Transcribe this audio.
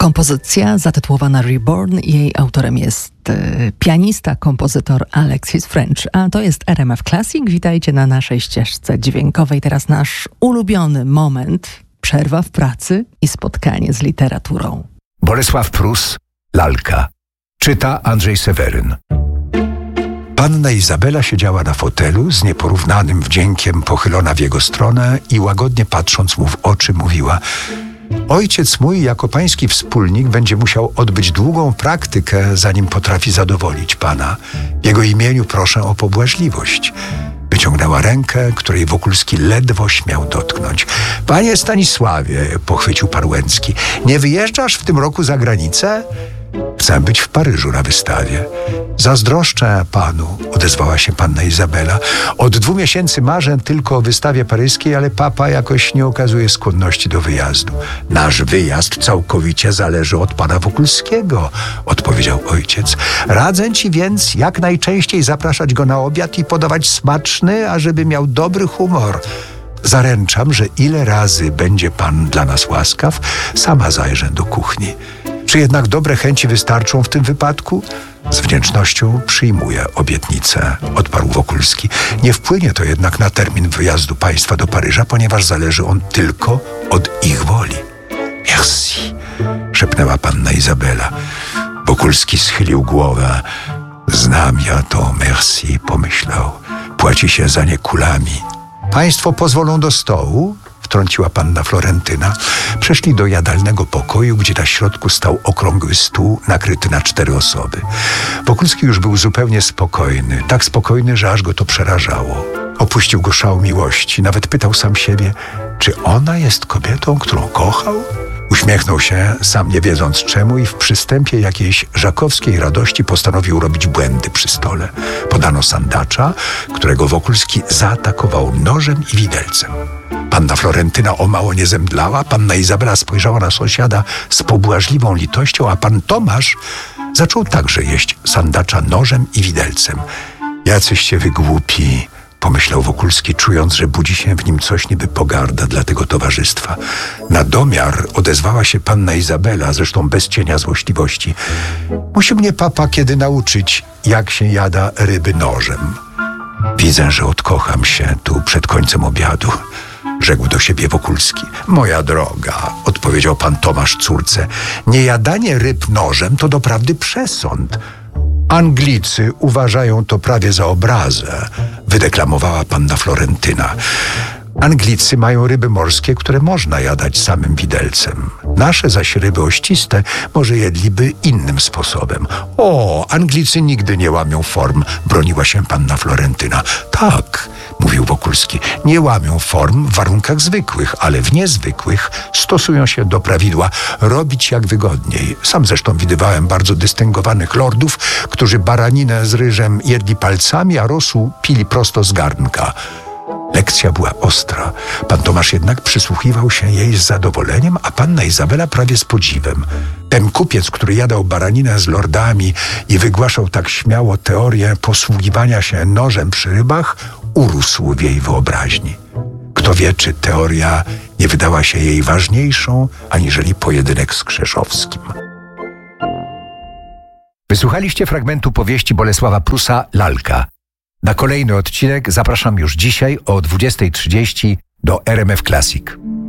Kompozycja zatytułowana Reborn. Jej autorem jest pianista, kompozytor Alexis French. A to jest RMF Classic. Witajcie na naszej ścieżce dźwiękowej. Teraz nasz ulubiony moment. Przerwa w pracy i spotkanie z literaturą. Bolesław Prus, Lalka. Czyta Andrzej Seweryn. Panna Izabela siedziała na fotelu z nieporównanym wdziękiem pochylona w jego stronę i łagodnie patrząc mu w oczy mówiła: ojciec mój jako pański wspólnik będzie musiał odbyć długą praktykę, zanim potrafi zadowolić pana. W jego imieniu proszę o pobłażliwość. Wyciągnęła rękę, której Wokulski ledwo śmiał dotknąć. Panie Stanisławie, pochwycił pan Łęcki, nie wyjeżdżasz w tym roku za granicę? Chcę być w Paryżu na wystawie. Zazdroszczę panu, odezwała się panna Izabela. Od 2 miesięcy marzę tylko o wystawie paryskiej, ale papa jakoś nie okazuje skłonności do wyjazdu. Nasz wyjazd całkowicie zależy od pana Wokulskiego, odpowiedział ojciec. Radzę ci więc jak najczęściej zapraszać go na obiad i podawać smaczny, ażeby miał dobry humor. Zaręczam, że ile razy będzie pan dla nas łaskaw, sama zajrzę do kuchni. Czy jednak dobre chęci wystarczą w tym wypadku? Z wdzięcznością przyjmuję obietnicę, odparł Wokulski. Nie wpłynie to jednak na termin wyjazdu państwa do Paryża, ponieważ zależy on tylko od ich woli. Merci, szepnęła panna Izabela. Wokulski schylił głowę. Znam ja to merci, pomyślał. Płaci się za nie kulami. Państwo pozwolą do stołu? Wtrąciła panna Florentyna. Przeszli do jadalnego pokoju, gdzie na środku stał okrągły stół nakryty na 4 osoby. Wokulski już był zupełnie spokojny, tak spokojny, że aż go to przerażało. Opuścił go szał miłości, nawet pytał sam siebie, czy ona jest kobietą, którą kochał? Uśmiechnął się, sam nie wiedząc czemu, i w przystępie jakiejś żakowskiej radości postanowił robić błędy przy stole. Podano sandacza, którego Wokulski zaatakował nożem i widelcem. Panna Florentyna o mało nie zemdlała, panna Izabela spojrzała na sąsiada z pobłażliwą litością, a pan Tomasz zaczął także jeść sandacza nożem i widelcem. Jacyście wy głupi, pomyślał Wokulski, czując, że budzi się w nim coś niby pogarda dla tego towarzystwa. Na domiar odezwała się panna Izabela, zresztą bez cienia złośliwości. Musi mnie papa kiedy nauczyć, jak się jada ryby nożem. Widzę, że odkocham się tu przed końcem obiadu, rzekł do siebie Wokulski. Moja droga, odpowiedział pan Tomasz córce, niejadanie ryb nożem to doprawdy przesąd. Anglicy uważają to prawie za obrazę, wydeklamowała panna Florentyna. Anglicy mają ryby morskie, które można jadać samym widelcem. Nasze zaś ryby ościste może jedliby innym sposobem. O, Anglicy nigdy nie łamią form, broniła się panna Florentyna. Tak, mówił Wokulski, nie łamią form w warunkach zwykłych, ale w niezwykłych stosują się do prawidła robić jak wygodniej. Sam zresztą widywałem bardzo dystyngowanych lordów, którzy baraninę z ryżem jedli palcami, a rosół pili prosto z garnka. Lekcja była ostra. Pan Tomasz jednak przysłuchiwał się jej z zadowoleniem, a panna Izabela prawie z podziwem. Ten kupiec, który jadał baraninę z lordami i wygłaszał tak śmiało teorię posługiwania się nożem przy rybach, urósł w jej wyobraźni. Kto wie, czy teoria nie wydała się jej ważniejszą, aniżeli pojedynek z Krzeszowskim. Wysłuchaliście fragmentu powieści Bolesława Prusa Lalka. Na kolejny odcinek zapraszam już dzisiaj o 20:30 do RMF Classic.